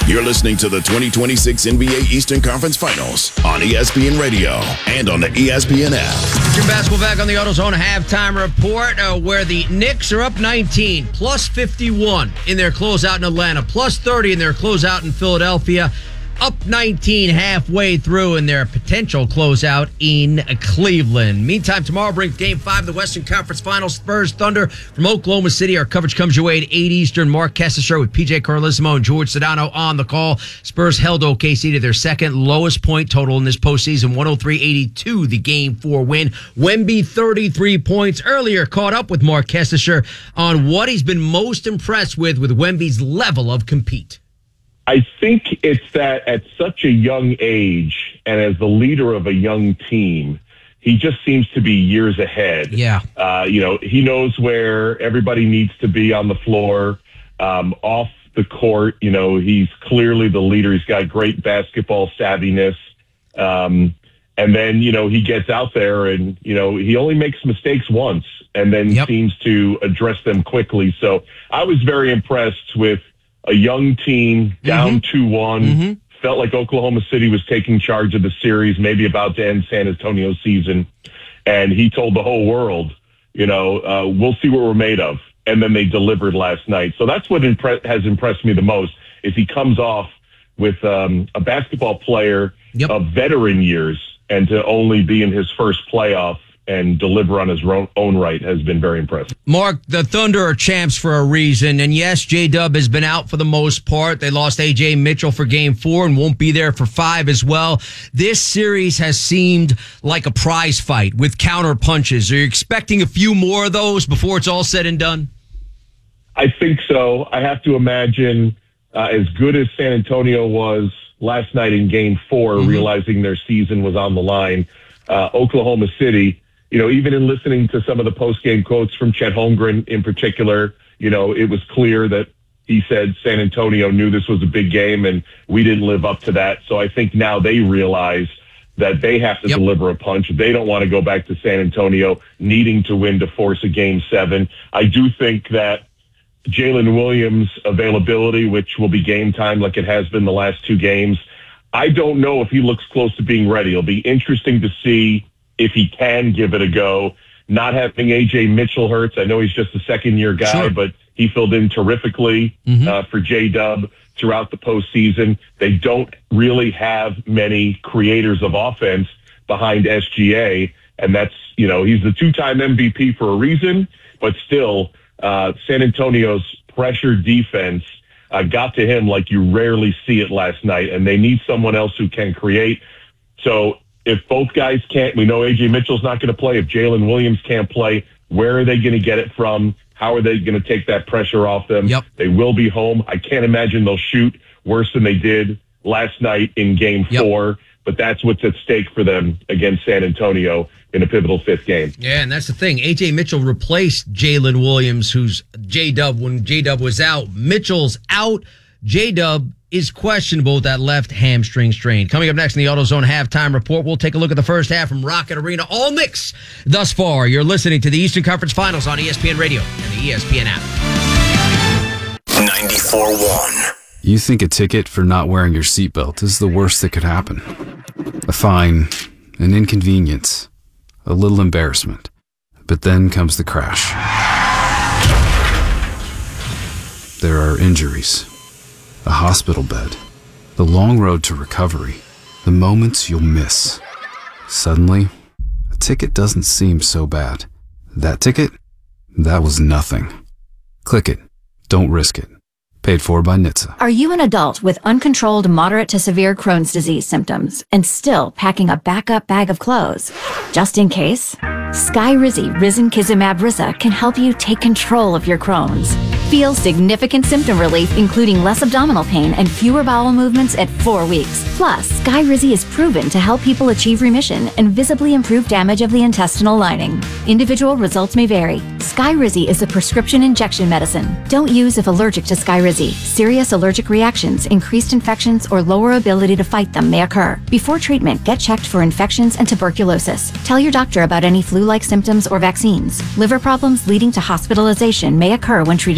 You're listening to the 2026 NBA Eastern Conference Finals on ESPN Radio and on the ESPN app. Your basketball back on the AutoZone halftime report, where the Knicks are up 19, plus 51 in their closeout in Atlanta, plus 30 in their closeout in Philadelphia, up 19 halfway through in their potential closeout in Cleveland. Meantime, tomorrow brings Game 5 of the Western Conference Finals. Spurs Thunder from Oklahoma City. Our coverage comes your way at 8 Eastern. Mark Kessler with PJ Carlesimo and George Sedano on the call. Spurs held OKC to their second lowest point total in this postseason, 103-82, the Game 4 win. Wemby, 33 points earlier, caught up with Mark Kessler on what he's been most impressed with Wemby's level of compete. I think it's that at such a young age and as the leader of a young team, he just seems to be years ahead. Yeah. He knows where everybody needs to be on the floor, off the court. He's clearly the leader. He's got great basketball savviness. And then, he gets out there and, he only makes mistakes once and then seems to address them quickly. So I was very impressed with a young team down 2-1, felt like Oklahoma City was taking charge of the series, maybe about to end San Antonio's season. And he told the whole world, we'll see what we're made of. And then they delivered last night. So that's what has impressed me the most is he comes off with a basketball player of veteran years, and to only be in his first playoff and deliver on his own right has been very impressive. Mark, the Thunder are champs for a reason. And yes, J-Dub has been out for the most part. They lost A.J. Mitchell for Game 4 and won't be there for 5 as well. This series has seemed like a prize fight with counter punches. Are you expecting a few more of those before it's all said and done? I think so. I have to imagine as good as San Antonio was last night in Game 4, realizing their season was on the line, Oklahoma City, even in listening to some of the post-game quotes from Chet Holmgren in particular, it was clear that he said San Antonio knew this was a big game and we didn't live up to that. So I think now they realize that they have to deliver a punch. They don't want to go back to San Antonio needing to win to force a Game 7. I do think that Jalen Williams' availability, which will be game time like it has been the last 2 games, I don't know if he looks close to being ready. It'll be interesting to see if he can give it a go. Not having A.J. Mitchell hurts. I know he's just a second-year guy, but he filled in terrifically for J-Dub throughout the postseason. They don't really have many creators of offense behind SGA, and that's, he's the 2-time MVP for a reason, but still, San Antonio's pressure defense got to him like you rarely see it last night, and they need someone else who can create. So if both guys can't, we know A.J. Mitchell's not going to play. If Jalen Williams can't play, where are they going to get it from? How are they going to take that pressure off them? They will be home. I can't imagine they'll shoot worse than they did last night in Game 4, but that's what's at stake for them against San Antonio in a pivotal 5th game. Yeah, and that's the thing. A.J. Mitchell replaced Jalen Williams, who's J-Dub when J-Dub was out. Mitchell's out. J-Dub is questionable with that left hamstring strain. Coming up next in the AutoZone halftime report, we'll take a look at the first half from Rocket Arena. All Knicks thus far. You're listening to the Eastern Conference Finals on ESPN Radio and the ESPN app. 94.1. You think a ticket for not wearing your seatbelt is the worst that could happen. A fine, an inconvenience, a little embarrassment. But then comes the crash. There are injuries, a hospital bed, the long road to recovery, the moments you'll miss. Suddenly, a ticket doesn't seem so bad. That ticket? That was nothing. Click it. Don't risk it. Paid for by NHTSA. Are you an adult with uncontrolled moderate to severe Crohn's disease symptoms and still packing a backup bag of clothes? Just in case? Skyrizi Risankizumab Risa can help you take control of your Crohn's. Feel significant symptom relief, including less abdominal pain and fewer bowel movements at 4 weeks. Plus, Skyrizi is proven to help people achieve remission and visibly improve damage of the intestinal lining. Individual results may vary. Skyrizi is a prescription injection medicine. Don't use if allergic to Skyrizi. Serious allergic reactions, increased infections, or lower ability to fight them may occur. Before treatment, get checked for infections and tuberculosis. Tell your doctor about any flu-like symptoms or vaccines. Liver problems leading to hospitalization may occur when treated